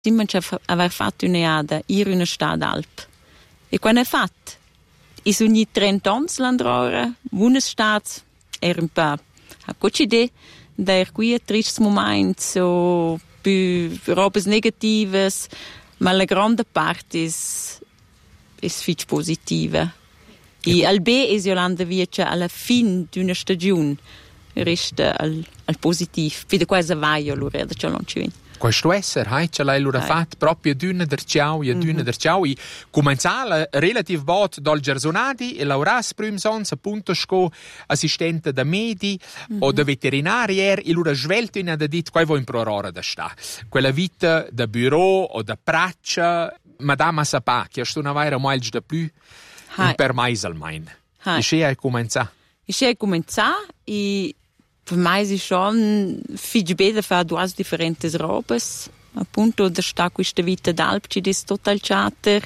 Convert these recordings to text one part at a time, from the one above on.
Simon aveva fatto un'eada in una stad alp. E quando è fatto, i sogni 30 anni l'androra, una stad era un po' a cocidè, da qui a tristi momenti, so più robes negativas, ma la grande parte è fitch positiva. E al B è Yolanda Vietcha alla fine di una stagione resta al positivo. Fide quasi vaio l'ora da non ci viene. Questo essere, ce l'hai l'ora fatto proprio d'una der ciao e d'una der ciao. E cominciare relativ bot dal Gersonadi e l'auras primsons appunto sco assistente da medi o da veterinarier e l'ora svelto in da dit qua in prorora da sta. Quella vita da bureau o da praccia, madama sapa, che sto una vaira mai da più per mais almain. E c'è a cominciare. E c'è a cominciare e per me è schon viel besser fare due differenti robes. Appunto, da sta questa vita d'alp, ci è total chatter.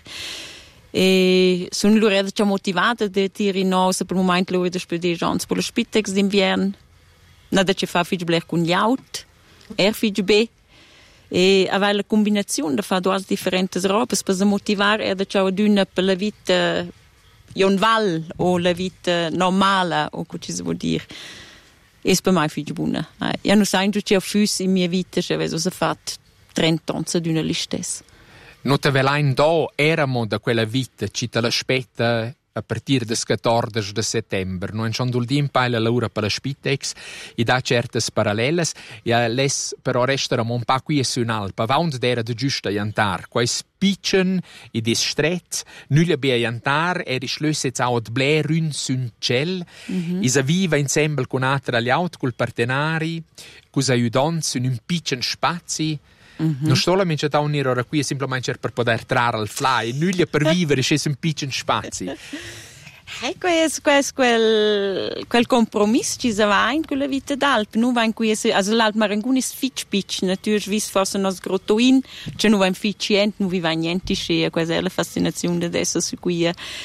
E sono loro già motivata da tirare in noi, per il momento loro da spedire giants per lo Spitex d'inverno. Nada ci fa viel besser con gli auto, viel besser. E avere la combinazione da fare due differenti robes per motivare da ciò d'una per la vita ionval o la vita normale, o come si vuol dire. E per me è buona. Io non so che ho fatto in mia vita, se avevo fatto 30 anni di una listessa. Non te velain do eramo da quella vita, ci te l'aspetta a partire del 14 di settembre. Noi abbiamo il tempo alla lavora per la Spitex e da certe parallele e les però resteremo un po' qui su un'alpa. Vaund era da giusto jantar. Quai spicen e des stretz, nulla be jantar, di schlösse auch ad bler rün sun ciel. Isa viva insieme con altre agli aut col partenari, cos aiutants in un piccolo spazio. Non sto la mince da un'ora qui semplicemente per poter trarre al fly, nulla per vivere c'è un piccolo spazio. Quel compromesso ci va in quella vita d'alp. Non va in cui l'alp marangun è fitch, natürlich vis forse nos grottoin, c'è non va in fitch non vi va niente c'è, questa è la fascinazione adesso su cui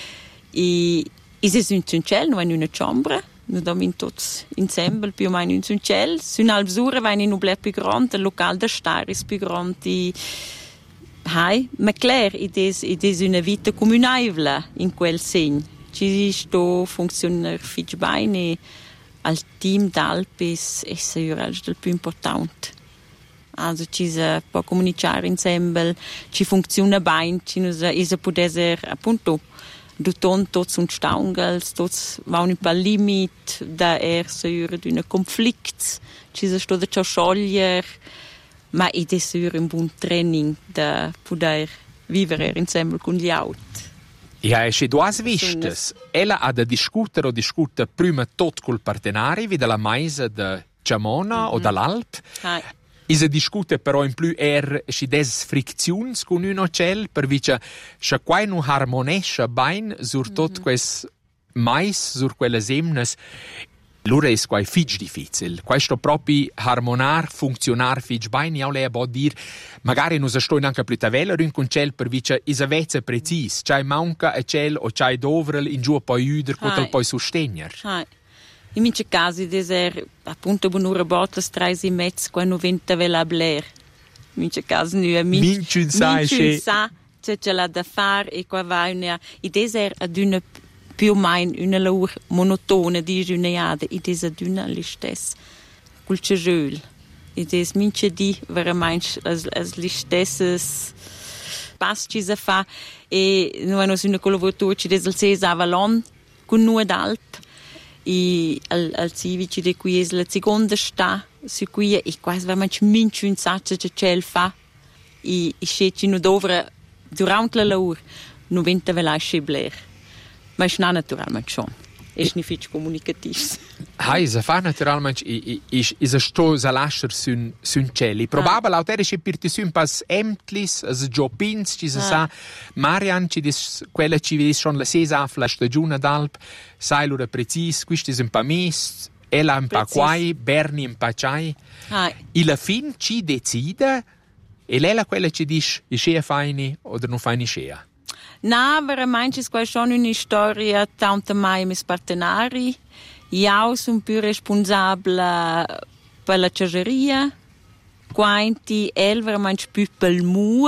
e se sono in cielo, non va in una ciambra. Noi dormiamo tutti insieme, più o meno in un cielo. Su un'albsura va in un bler più grande, il locale da stare è più grande. Ma chiaro, è una vita comunale in quel senso. Ci funziona molto bene e al team d'Alp è il più importante. Also ci può comunicare insieme, ci funziona bene, ci può essere appunto Duton tots und Staungels, tots va un po' limit da sur di un conflict, ci sono stato ciò sciogliere, ma è sur un buon training da poter vivere insieme con gli altri. Ja, e duas vistes. Ella ha da discutere prima tot col partenari, wie della maisa da Ciamona o dall'Alp. Si discute però in più si des friczions con un ocel per vice se qua non harmonesce bene sur tot quel mais sur quelle semnes l'ora è quai fitch difficile questo proprio harmonar funzionar fitch bene io le può dire magari non sto anche più tavella un concel per vice is avezza precis c'hai manca a cel o c'hai dovrel in giù poi uder cotel poi sostenere. In mince casi deser appunto bunura botas trais in mezz qua 90 vela bler. In mince casi nu a mince sa c'è la da fare e qua va una i deser ad una più o meno una laur monotona di giornata e des ad una listess col cejul e des mince di veramente as listesses pasci a fa e noi hanno una collaborazione ci des al Cesa Avalon con noi d'Alp e al civici di cui è la seconda sta su cui è quasi veramente mince un sacco che c'è il fa e scegli non dovrà durante la lavoro 90 velasce bler ma è naturalmente schon è nicht comunicativo se fa naturalmente is sto za lascer sun cieli probabile auterici pirti sun pas emtlis as jobins ci sa Marian ci dis quella ci vis schon la sesa la stagione d'Alp sai lura precis questi un pa mes ella un pa quai Berni un pa chai e la fin ci decide e lei quella ci dice isce faini o non faini scea. No, veramente è schon una storia tanto mai mis partenari. Io sono più responsabile per la cesaria, quanti elver man spüppel mu